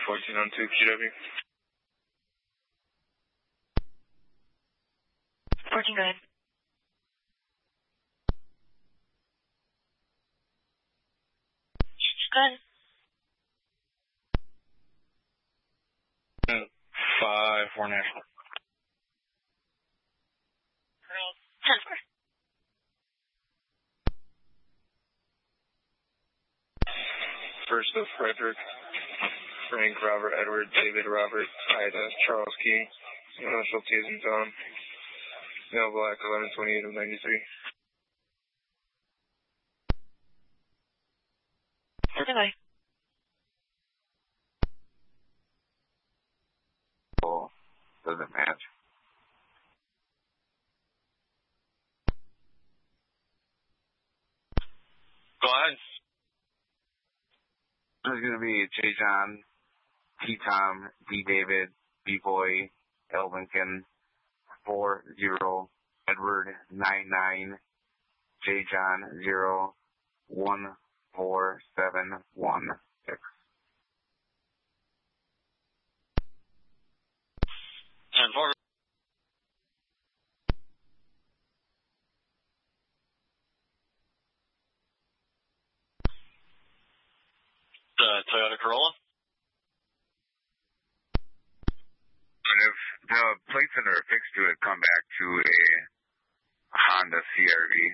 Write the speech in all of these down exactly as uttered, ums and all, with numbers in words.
fourteen on two Q W. fourteen, go ahead. Go ahead. five four National. ten four. First of Frederick, Frank, Robert, Edward, David, Robert, Ida, Charles Key, Initial T as in Tom, Male Black, eleven twenty-eight of ninety-three. Goodbye. Oh, doesn't match. Go ahead. There's going to be J. John, T. Tom, D. David, B. Boy, L. Lincoln, four zero, Edward, nine nine, J. John, zero, one four seven one six. ten four. The Toyota Corolla? And if the plates that are affixed to it come back to a Honda C R V.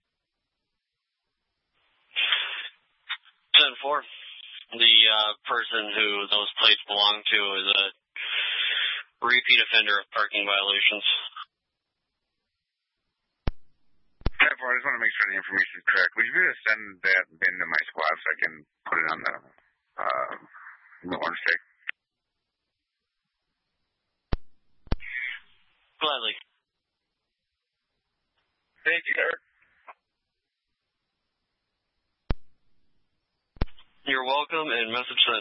ten four. The uh, person who those plates belong to is a repeat offender of parking violations. ten four, I just want to make sure the information is correct. Would you be able to send that bin to my squad so I can put it on the, uh, the orange stick? Gladly. Thank you, sir. You're welcome, and message sent.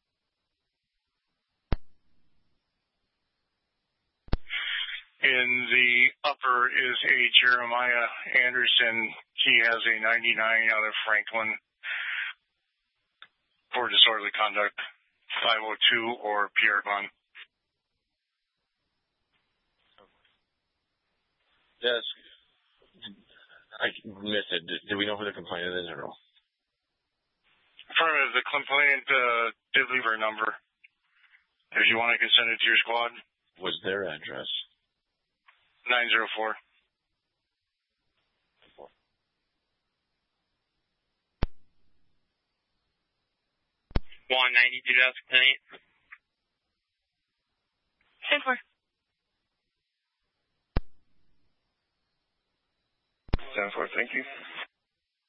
In the upper is a Jeremiah Anderson. He has a ninety-nine out of Franklin for disorderly conduct, five oh two or Pierre Bond. Yes. I missed it. Did, did we know who the complainant is or no? Affirmative. The complainant uh, did leave her number. If you want, I can send it to your squad. What's their address? nine oh four. one ninety-two ten eight. ten four. ten four, thank you.